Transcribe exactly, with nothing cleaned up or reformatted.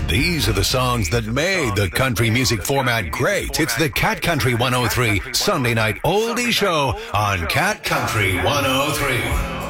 These are the songs that made the country music format great. It's the Cat Country one oh three Sunday Night Oldie Show on Cat Country one oh three.